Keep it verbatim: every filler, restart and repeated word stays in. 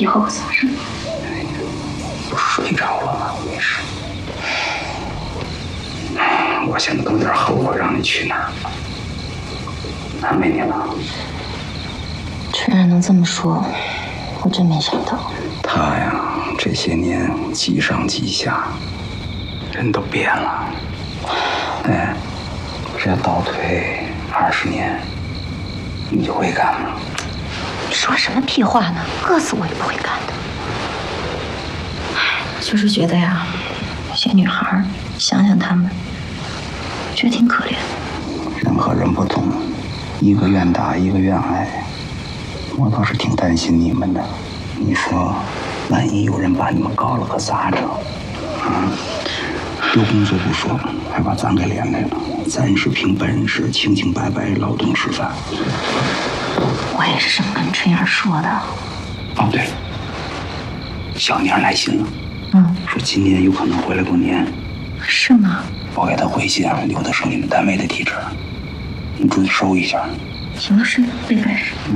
后可咋整？ 不睡着了吗？没事。我现在都有点后悔让你去那儿，安慰你了。 居然能这么说，我真没想到。 他呀，这些年急上急下，人都变了。哎，这要倒退二十年，你就会干吗？ 你说什么屁话呢？饿死我也不会干的。就是觉得呀，有些女孩想想她们，觉得挺可怜的。 人和人不同，一个愿打，一个愿挨。我倒是挺担心你们的。你说，万一有人把你们告了，可咋整？啊，丢工作不说，还把咱给连累了。咱是凭本事，清清白白劳动吃饭。 我也是这么跟春燕说的。 哦，对了，小妮儿来信了。 嗯， 说今年有可能回来过年。 是吗？ 我给他回信，留的是你们单位的地址，你注意收一下。 行，是，会办事。 嗯。